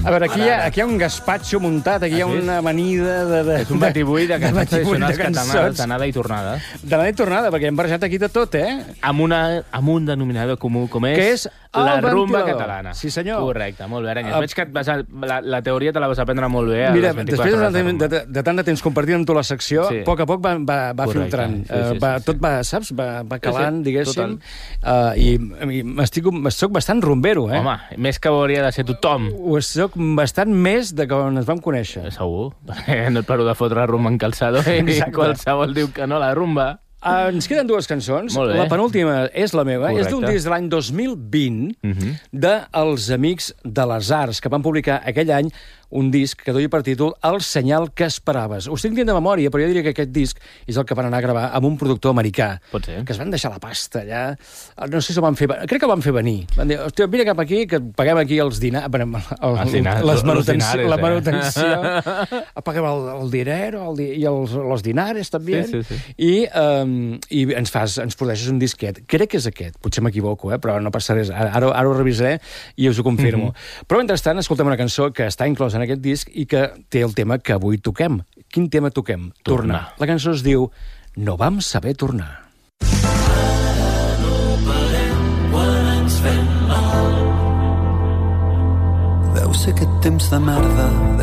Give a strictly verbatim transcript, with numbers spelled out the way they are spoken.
A veure, aquí hi ha, aquí hi ha un gaspatxo muntat, aquí hi ha una amanida de... de és un batibull de cançons tradicionals cançons. d'anada i tornada. D'anada i tornada, perquè hem barrejat aquí de tot, eh? Amb, una, amb un denominador comú, com és, que és la el rumba ventilador. catalana. Sí, senyor. Correcte, molt bé, Arenyes. Uh, Veig que et vas a, la, la teoria te la vas aprendre molt bé a Mira, les després vint-i-quatre de, hores de, de, de tant de temps compartint amb tu la secció, Sí. a poc a poc va, va, va Correcte, filtrant. sí, sí, Uh, va, sí, sí. tot va, saps? Va, va calant, Sí, sí, diguéssim. Uh, I i m'estic, soc bastant rumbero, eh? Home, més que ho hauria de ser tothom. Ho soc bastant més de quan ens vam conèixer. Segur, perquè no et paro de fotre rumba en calçador i Exacte. qualsevol diu que no, la rumba. Uh, ens queden dues cançons. Molt bé. La penúltima és la meva. Correcte. És d'un disc de l'any dos mil vint Uh -huh. de Els Amics de les Arts, que van publicar aquell any un disc que duia per títol El senyal que esperaves. Ho estic dient de memòria, però jo diria que aquest disc és el que van anar a gravar amb un productor americà. Pot ser. Que es van deixar la pasta allà. No sé si ho van fer... Crec que ho van fer venir. Van dir, hòstia, vine cap aquí, que paguem aquí els dinars... El, Els dinars, les los manutenció, dinares, la eh? manutenció. Paguem el, el dinero el di, i els, los dinares, també. Sí, sí, sí. I, um, i ens fas, ens produeixes un disquet. Crec que és aquest. Potser m'equivoco, eh? Però no passa res. Ara, ara, ara ho revisaré i us ho confirmo. Mm -hmm. Però, mentrestant, escoltem una cançó que està inclosa en aquest disc i que té el tema que avui toquem. Quin tema toquem? Tornar. Tornar. La cançó es diu No vam saber tornar. Ara no parem quan ens fem mal. Deu ser aquest temps de merda